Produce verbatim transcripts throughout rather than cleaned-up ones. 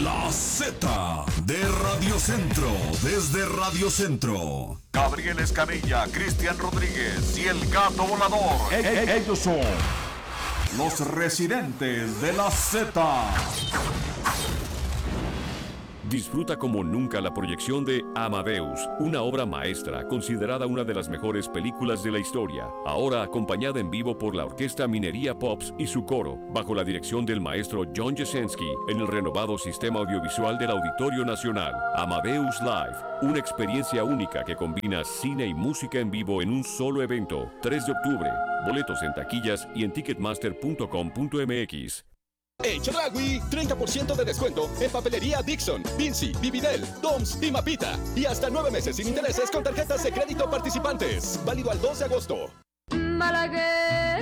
La Z de Radio Centro, desde Radio Centro. Gabriel Escamilla, Cristian Rodríguez y el Gato Volador. E- e- ellos son los residentes de la Z. Disfruta como nunca la proyección de Amadeus, una obra maestra considerada una de las mejores películas de la historia, ahora acompañada en vivo por la Orquesta Minería Pops y su coro, bajo la dirección del maestro John Jasenski, en el renovado sistema audiovisual del Auditorio Nacional. Amadeus Live, una experiencia única que combina cine y música en vivo en un solo evento. tres de octubre, boletos en taquillas y en ticketmaster punto com punto m x. En Chedraui, treinta por ciento de descuento en papelería Dixon, Vinci, Vividel, Doms y Mapita. Y hasta nueve meses sin intereses con tarjetas de crédito participantes. Válido al dos de agosto. Balaguer.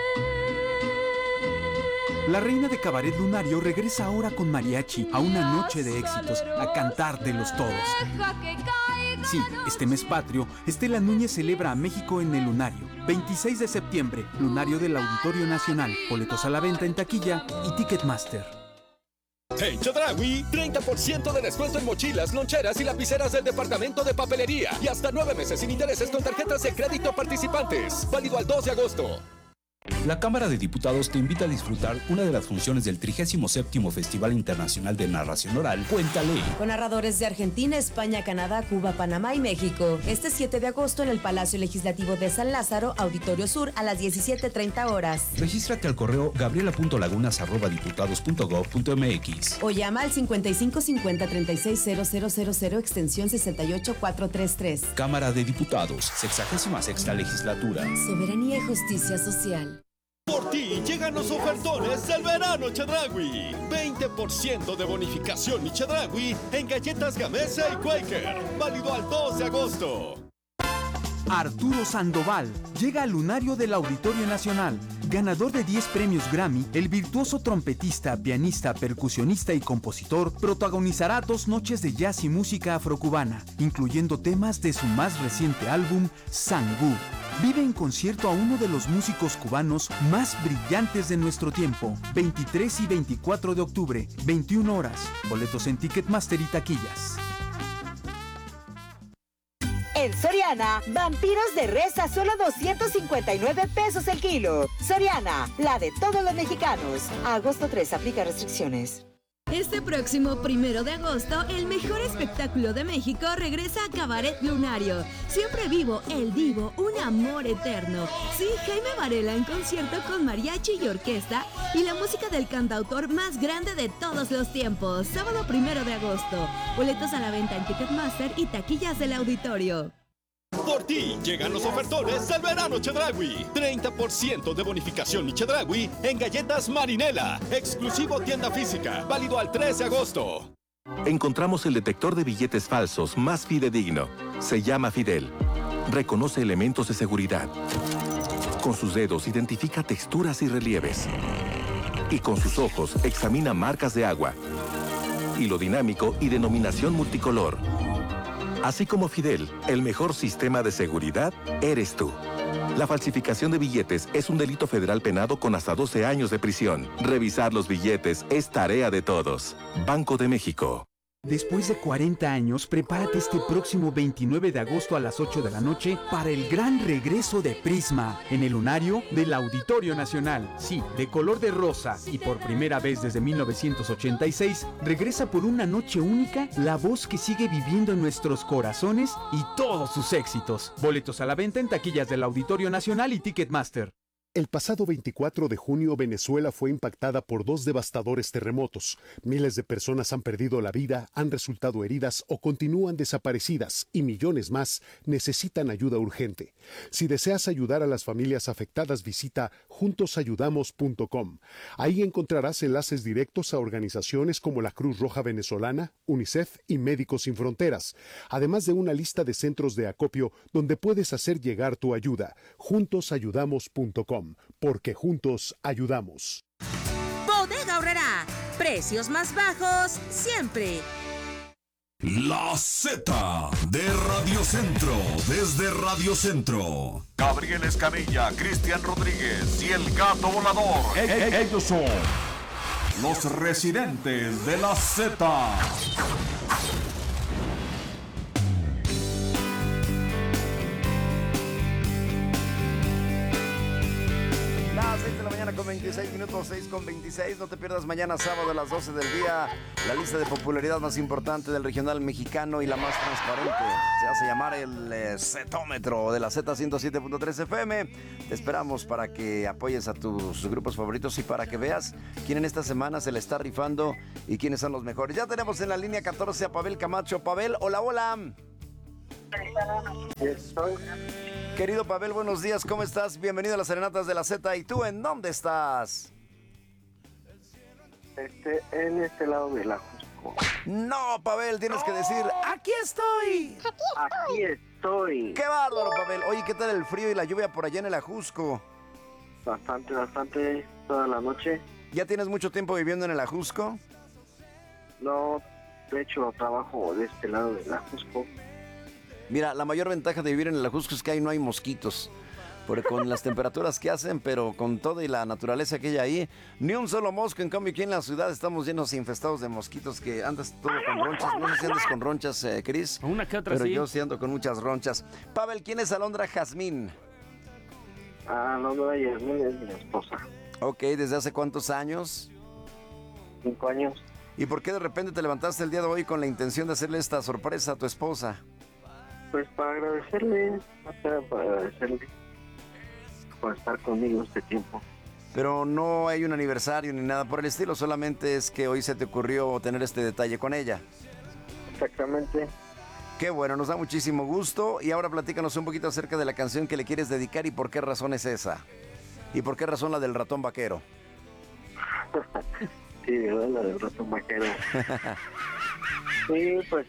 La reina de Cabaret Lunario regresa ahora con mariachi a una noche de éxitos, a cantar de los todos. Sí, este mes patrio, Estela Núñez celebra a México en el Lunario. veintiséis de septiembre, Lunario del Auditorio Nacional. Boletos a la venta en taquilla y Ticketmaster. En Chedraui, treinta por ciento de descuento en mochilas, loncheras y lapiceras del departamento de papelería. Y hasta nueve meses sin intereses con tarjetas de crédito participantes. Válido al dos de agosto. La Cámara de Diputados te invita a disfrutar una de las funciones del trigésimo séptimo Festival Internacional de Narración Oral, Cuéntale. Con narradores de Argentina, España, Canadá, Cuba, Panamá y México. Este siete de agosto en el Palacio Legislativo de San Lázaro, Auditorio Sur, a las diecisiete treinta horas. Regístrate al correo gabriela punto lagunas arroba diputados punto gob punto m x o llama al cincuenta y cinco cincuenta treinta y seis cero cero cero cero extensión sesenta y ocho cuatrocientos treinta y tres. Cámara de Diputados, sexagésima sexta legislatura. Soberanía y justicia social. Por ti llegan los ofertones del verano Chedraui. veinte por ciento de bonificación y Chedraui en galletas Gamesa y Quaker. Válido al dos de agosto. Arturo Sandoval llega al Lunario del Auditorio Nacional. Ganador de diez premios Grammy, el virtuoso trompetista, pianista, percusionista y compositor protagonizará dos noches de jazz y música afrocubana, incluyendo temas de su más reciente álbum, Sangú. Vive en concierto a uno de los músicos cubanos más brillantes de nuestro tiempo. veintitrés y veinticuatro de octubre, veintiuna horas. Boletos en Ticketmaster y taquillas. En Soriana, vampiros de res a solo doscientos cincuenta y nueve pesos el kilo. Soriana, la de todos los mexicanos. A agosto tres, aplica restricciones. Este próximo primero de agosto, el mejor espectáculo de México regresa a Cabaret Lunario. Siempre vivo, el divo, un amor eterno. Sí, Jaime Varela en concierto con mariachi y orquesta y la música del cantautor más grande de todos los tiempos. Sábado primero de agosto. Boletos a la venta en Ticketmaster y taquillas del auditorio. Por ti llegan los ofertones del verano Chedraui. treinta por ciento de bonificación y Chedraui en galletas Marinela. Exclusivo tienda física. Válido al tres de agosto. Encontramos el detector de billetes falsos más fidedigno. Se llama Fidel. Reconoce elementos de seguridad. Con sus dedos identifica texturas y relieves. Y con sus ojos examina marcas de agua. Hilo dinámico y denominación multicolor. Así como Fidel, el mejor sistema de seguridad eres tú. La falsificación de billetes es un delito federal penado con hasta doce años de prisión. Revisar los billetes es tarea de todos. Banco de México. Después de cuarenta años, prepárate este próximo veintinueve de agosto a las ocho de la noche para el gran regreso de Prisma en el Lunario del Auditorio Nacional. Sí, de color de rosa y por primera vez desde mil novecientos ochenta y seis, regresa por una noche única la voz que sigue viviendo en nuestros corazones y todos sus éxitos. Boletos a la venta en taquillas del Auditorio Nacional y Ticketmaster. El pasado veinticuatro de junio, Venezuela fue impactada por dos devastadores terremotos. Miles de personas han perdido la vida, han resultado heridas o continúan desaparecidas y millones más necesitan ayuda urgente. Si deseas ayudar a las familias afectadas, visita juntos ayudamos punto com. Ahí encontrarás enlaces directos a organizaciones como la Cruz Roja Venezolana, UNICEF y Médicos Sin Fronteras, además de una lista de centros de acopio donde puedes hacer llegar tu ayuda. juntos ayudamos punto com. Porque juntos ayudamos. Bodega Aurrerá. Precios más bajos siempre. La Z de Radio Centro, desde Radio Centro. Gabriel Escamilla, Cristian Rodríguez y el Gato Volador. E- e- ellos son los residentes de la Z. Las seis de la mañana con veintiséis minutos, seis con veintiséis. No te pierdas mañana sábado a las doce del día la lista de popularidad más importante del regional mexicano y la más transparente. Se hace llamar el eh, Zetómetro de la Z ciento siete punto tres F M. Te esperamos para que apoyes a tus grupos favoritos y para que veas quién en esta semana se le está rifando y quiénes son los mejores. Ya tenemos en la línea catorce a Pavel Camacho. Pavel, hola, hola. Querido Pavel, buenos días, ¿cómo estás? Bienvenido a las Serenatas de la Z. ¿Y tú en dónde estás? Este, en este lado de la Jusco. No, Pavel, tienes que decir, ¡aquí estoy! Aquí estoy. ¡Qué bárbaro, Pavel! Oye, ¿qué tal el frío y la lluvia por allá en el Ajusco? Bastante, bastante, toda la noche. ¿Ya tienes mucho tiempo viviendo en el Ajusco? No, de hecho, trabajo de este lado del Ajusco. Mira, la mayor ventaja de vivir en el Ajusco es que ahí no hay mosquitos. Porque con las temperaturas que hacen, pero con todo y la naturaleza que hay ahí, ni un solo mosco. En cambio, aquí en la ciudad estamos llenos infestados de mosquitos que andas todo con ronchas. No sé si andas con ronchas, eh, Cris. Una que otra, pero sí. yo sí ando con muchas ronchas. Pavel, ¿quién es Alondra Jazmín? Alondra Jazmín es mi esposa. Ok, ¿desde hace cuántos años? Cinco años. ¿Y por qué de repente te levantaste el día de hoy con la intención de hacerle esta sorpresa a tu esposa? Pues para agradecerle, para agradecerle por estar conmigo este tiempo. Pero no hay un aniversario ni nada por el estilo, solamente es que hoy se te ocurrió tener este detalle con ella. Exactamente. Qué bueno, nos da muchísimo gusto. Y ahora platícanos un poquito acerca de la canción que le quieres dedicar y por qué razón es esa. ¿Y por qué razón la del ratón vaquero? Sí, ¿verdad? La del ratón vaquero. Sí, pues...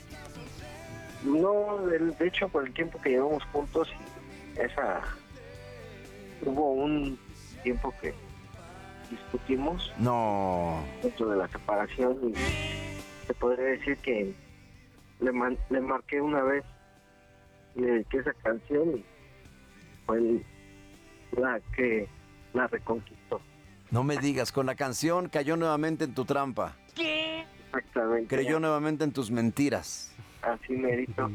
No, de hecho, por el tiempo que llevamos juntos, esa... Hubo un tiempo que discutimos. No. Dentro de la separación y se podría decir que le, man, le marqué una vez, le dediqué esa canción y fue la que la reconquistó. No me digas, con la canción cayó nuevamente en tu trampa. ¿Qué? Exactamente. Creyó nuevamente en tus mentiras. Así merito.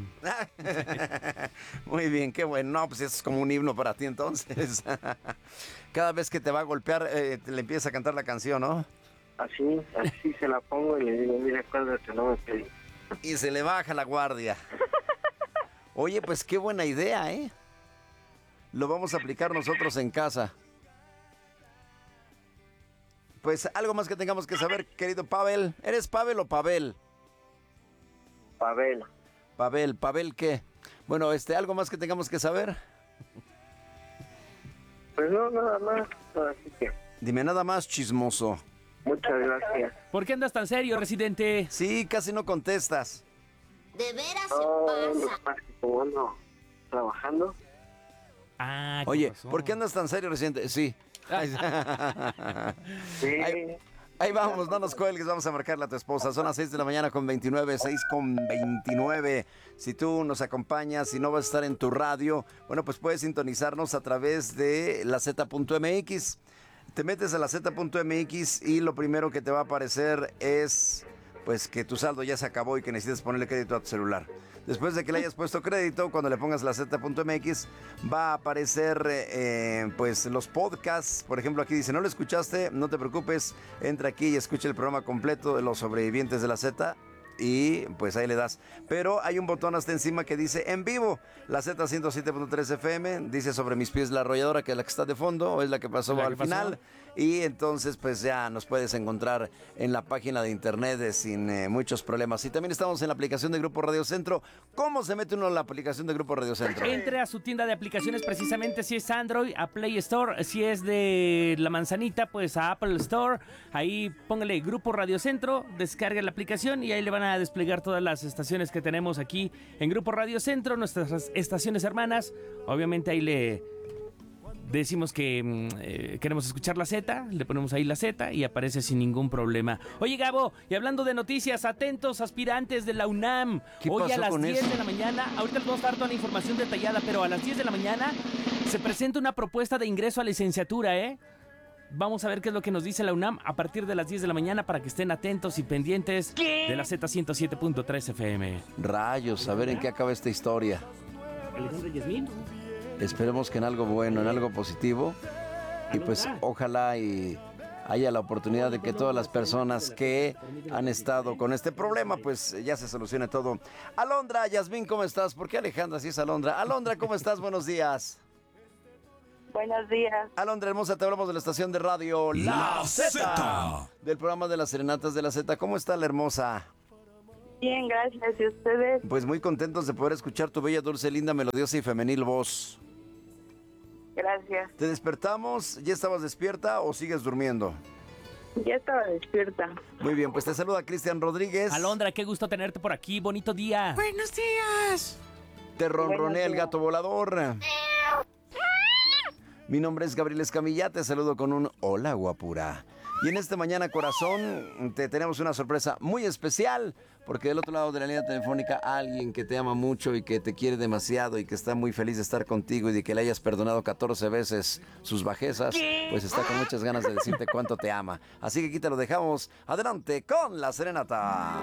Muy bien, qué bueno. No, pues eso es como un himno para ti entonces. Cada vez que te va a golpear, eh, te le empieza a cantar la canción, ¿no? Así, así se la pongo y le digo, mira, acuérdate, no me pedí. Y se le baja la guardia. Oye, pues qué buena idea, ¿eh? Lo vamos a aplicar nosotros en casa. Pues algo más que tengamos que saber, querido Pavel. ¿Eres Pavel o Pavel? Pavel. Pavel, ¿Pavel qué? Bueno, este, ¿algo más que tengamos que saber? Pues no, nada más. Así que... Dime nada más, chismoso. Muchas gracias. ¿Por qué andas tan serio, residente? Sí, casi no contestas. ¿De veras no, se pasa? No, como ando trabajando. Ah, Oye, ¿por qué andas tan serio, residente? Sí. Sí. Ahí, ahí vamos, no nos cuelgues, vamos a marcarle a tu esposa. Son las seis de la mañana con veintinueve, seis con veintinueve. Si tú nos acompañas y no vas a estar en tu radio, bueno, pues puedes sintonizarnos a través de la Z punto M X. Te metes a la Z punto M X y lo primero que te va a aparecer es pues que tu saldo ya se acabó y que necesitas ponerle crédito a tu celular. Después de que le hayas puesto crédito, cuando le pongas la Z punto M X, va a aparecer eh, pues los podcasts. Por ejemplo, aquí dice, ¿no lo escuchaste? No te preocupes, entra aquí y escucha el programa completo de los sobrevivientes de la Z. Y pues ahí le das. Pero hay un botón hasta encima que dice en vivo. La Z ciento siete punto tres F M. Dice sobre mis pies la arrolladora, que es la que está de fondo, o es la que pasó ¿La al que final. pasó? Y entonces pues ya nos puedes encontrar en la página de internet de sin eh, muchos problemas. Y también estamos en la aplicación de Grupo Radio Centro. ¿Cómo se mete uno en la aplicación de Grupo Radio Centro? Entre a su tienda de aplicaciones, precisamente si es Android, a Play Store. Si es de la manzanita, pues a Apple Store. Ahí póngale Grupo Radio Centro, descargue la aplicación y ahí le van a desplegar todas las estaciones que tenemos aquí en Grupo Radio Centro, nuestras estaciones hermanas. Obviamente ahí le decimos que eh, queremos escuchar la Z, le ponemos ahí la Z y aparece sin ningún problema. Oye, Gabo, y hablando de noticias, atentos aspirantes de la UNAM. ¿Qué Hoy pasó a las con diez eso? de la mañana, ahorita les vamos a dar toda la información detallada, pero a las diez de la mañana se presenta una propuesta de ingreso a licenciatura, ¿eh? Vamos a ver qué es lo que nos dice la UNAM a partir de las diez de la mañana para que estén atentos y pendientes ¿Qué? de la Z ciento siete punto tres F M. Rayos, a ver en qué acaba esta historia. Alejandra Yasmín. Esperemos que en algo bueno, en algo positivo. Y pues ojalá y haya la oportunidad de que todas las personas que han estado con este problema, pues ya se solucione todo. Alondra, Yasmín, ¿cómo estás? ¿Por qué Alejandra si es Alondra? Alondra, ¿cómo estás? Buenos días. Buenos días. Alondra hermosa, te hablamos de la estación de radio La, la Z, del programa de las Serenatas de la Z. ¿Cómo está la hermosa? Bien, gracias. ¿Y ustedes? Pues muy contentos de poder escuchar tu bella, dulce, linda, melodiosa y femenil voz. Gracias. ¿Te despertamos? ¿Ya estabas despierta o sigues durmiendo? Ya estaba despierta. Muy bien, pues te saluda Cristian Rodríguez. Alondra, qué gusto tenerte por aquí. Bonito día. Buenos días. Te ronronea el gato volador. Mi nombre es Gabriel Escamilla, te saludo con un hola guapura. Y en esta mañana, corazón, te tenemos una sorpresa muy especial, porque del otro lado de la línea telefónica, alguien que te ama mucho y que te quiere demasiado y que está muy feliz de estar contigo y de que le hayas perdonado catorce veces sus bajezas, ¿Qué? pues está con muchas ganas de decirte cuánto te ama. Así que aquí te lo dejamos. Adelante con la serenata.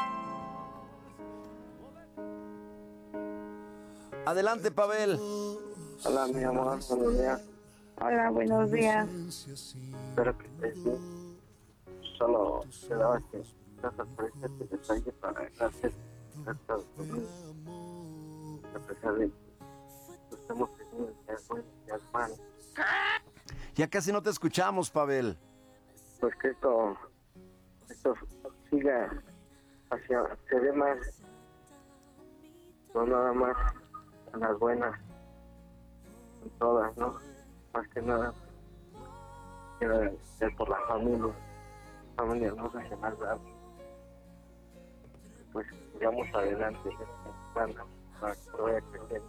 Adelante, Pavel. Hola, mi amor, buenos días. Hola, buenos días. Espero que estés bien. Solo te daba este, esta sorpresa, este detalle para darte Estados Unidos. A pesar de que estamos teniendo días buenos, días malos. Ya casi no te escuchamos, Pavel. Pues que esto, esto siga hacia, se dé más, no nada más a las buenas, en todas, ¿no? Más que nada, quiero ser por la familia, familia hermosa que más da. Pues sigamos adelante, para que vaya creciendo.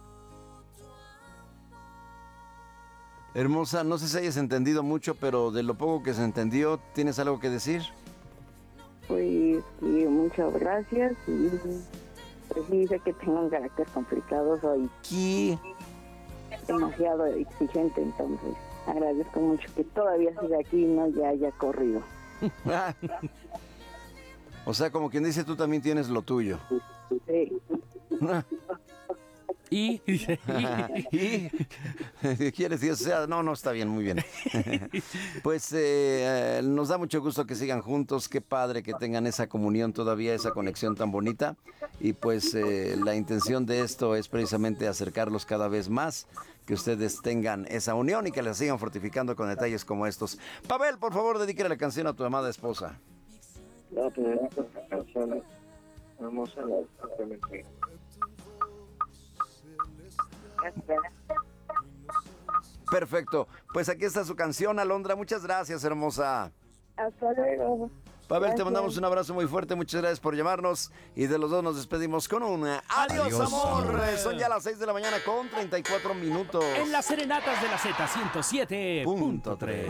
Hermosa, no sé si hayas entendido mucho, pero de lo poco que se entendió, ¿tienes algo que decir? Pues sí, muchas gracias y pues sí, sé que tengo un carácter complicado, soy ¿Qué? demasiado exigente, entonces agradezco mucho que todavía siga aquí y no ya haya corrido. O sea, como quien dice, tú también tienes lo tuyo. Sí. ¿Y? ¿Y? ¿Quieres decir? O sea, no, no, está bien, muy bien. Pues eh, nos da mucho gusto que sigan juntos. Qué padre que tengan esa comunión todavía, esa conexión tan bonita. Y pues eh, la intención de esto es precisamente acercarlos cada vez más, que ustedes tengan esa unión y que la sigan fortificando con detalles como estos. Pavel, por favor, dedíquele la canción a tu amada esposa. La canción hermosa, la que Perfecto, pues aquí está su canción, Alondra. Muchas gracias, hermosa. Hasta luego. Pavel, Gracias. te mandamos un abrazo muy fuerte, muchas gracias por llamarnos y de los dos nos despedimos con un adiós, Adiós, amor. amor. Son ya las seis de la mañana con treinta y cuatro minutos. En las serenatas de la Z ciento siete punto tres.